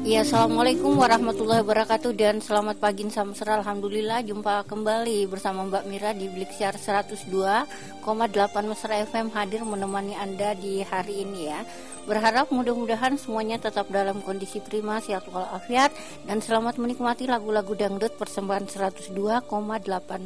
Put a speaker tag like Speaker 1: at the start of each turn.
Speaker 1: Ya, assalamualaikum warahmatullahi wabarakatuh dan selamat pagi Samsera. Alhamdulillah jumpa kembali bersama Mbak Mira di Bliksiar 102,8 Mesra FM hadir menemani Anda di hari ini ya. Berharap mudah-mudahan semuanya tetap dalam kondisi prima, sehat walafiat dan selamat menikmati lagu-lagu dangdut persembahan 102,8